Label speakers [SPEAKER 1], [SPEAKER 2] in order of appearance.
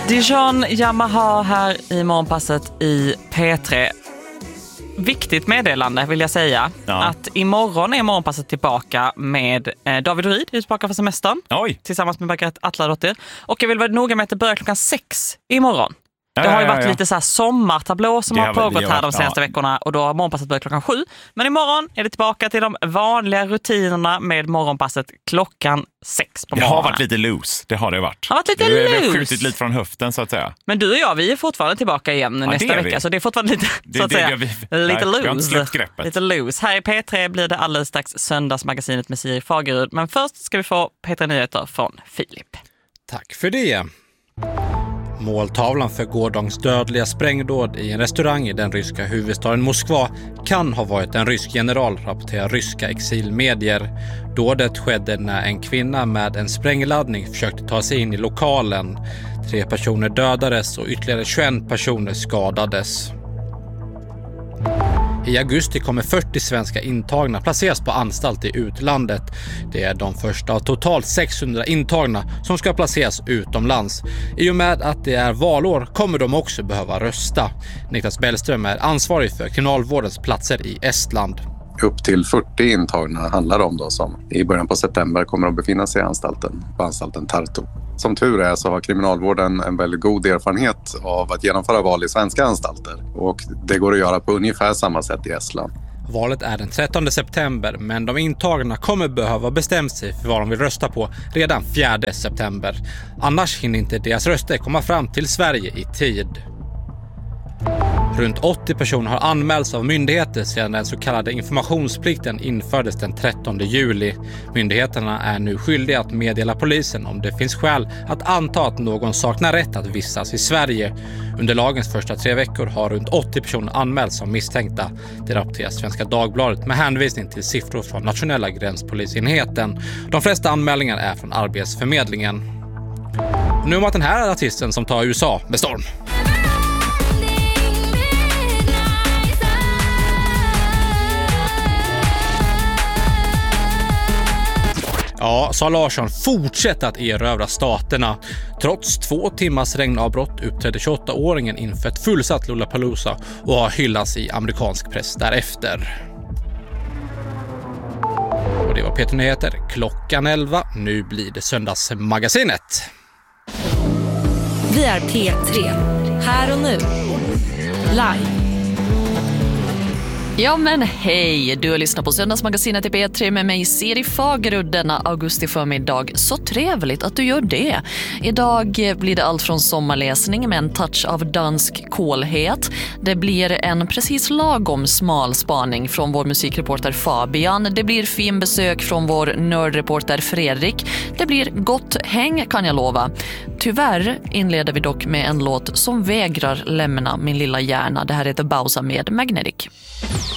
[SPEAKER 1] Dijon Yamaha här i morgonpasset i P3. Viktigt meddelande vill jag säga. Ja. Att imorgon är morgonpasset tillbaka med David Ryd tillbaka för semestern.
[SPEAKER 2] Oj.
[SPEAKER 1] Tillsammans med Margaret Atladottir. Och jag vill vara noga med att det börjar 6:00 imorgon. Det har ju varit lite så här sommartablå som har pågått här de senaste veckorna och då har morgonpasset börjat 7:00. Men imorgon är det tillbaka till de vanliga rutinerna med morgonpasset 6:00 på morgonen.
[SPEAKER 2] Det har varit lite loose, det har det varit.
[SPEAKER 1] Det har varit lite loose.
[SPEAKER 2] Vi har skjutit lite från höften så att säga.
[SPEAKER 1] Men du och jag, vi är fortfarande tillbaka igen nästa vecka. Så det är fortfarande lite, så att säga, lite loose. Lite loose. Här i P3 blir det alldeles strax söndagsmagasinet med Siri Fagerud. Men först ska vi få P3-nyheter från Filip.
[SPEAKER 3] Tack för det. Måltavlan för gårdagens dödliga sprängdåd i en restaurang i den ryska huvudstaden Moskva kan ha varit en rysk general, rapporterar ryska exilmedier. Dådet skedde när en kvinna med en sprängladdning försökte ta sig in i lokalen. 3 personer dödades och ytterligare 21 personer skadades. I augusti kommer 40 svenska intagna placeras på anstalt i utlandet. Det är de första av totalt 600 intagna som ska placeras utomlands. I och med att det är valår kommer de också behöva rösta. Niklas Bellström är ansvarig för kriminalvårdens platser i Estland.
[SPEAKER 4] Upp till 40 intagna handlar det om då, som i början på september kommer att befinna sig på anstalten Tartu. Som tur är så har kriminalvården en väldigt god erfarenhet av att genomföra val i svenska anstalter. Och det går att göra på ungefär samma sätt i Estland.
[SPEAKER 3] Valet är den 13 september men de intagna kommer behöva bestämma sig för vad de vill rösta på redan 4 september. Annars hinner inte deras röster komma fram till Sverige i tid. Runt 80 personer har anmälts av myndigheter sedan den så kallade informationsplikten infördes den 13 juli. Myndigheterna är nu skyldiga att meddela polisen om det finns skäl att anta att någon saknar rätt att vistas i Sverige. Under lagens första 3 veckor har runt 80 personer anmälts som misstänkta. Det rapporterar Svenska Dagbladet med hänvisning till siffror från nationella gränspolisenheten. De flesta anmälningar är från Arbetsförmedlingen. Nu om att den här artisten som tar USA med storm. Ja, Sara Larsson fortsätter att erövra staterna. Trots 2 timmars regnavbrott uppträdde 28-åringen inför ett fullsatt Lollapalooza och har hyllats i amerikansk press därefter. Och det var P3 Nyheter klockan 11. Nu blir det söndagsmagasinet.
[SPEAKER 5] Vi är P3. Här och nu. Live.
[SPEAKER 6] Ja men hej, du har lyssnat på Söndagsmagasinet i P3 med mig Siri Fagerud denna augusti förmiddag. Så trevligt att du gör det. Idag blir det allt från sommarläsning med en touch av dansk kolhet. Det blir en precis lagom smal spaning från vår musikreporter Fabian. Det blir fin besök från vår nördreporter Fredrik. Det blir gott häng kan jag lova. Tyvärr inleder vi dock med en låt som vägrar lämna min lilla hjärna. Det här heter Bausa med Magnetic.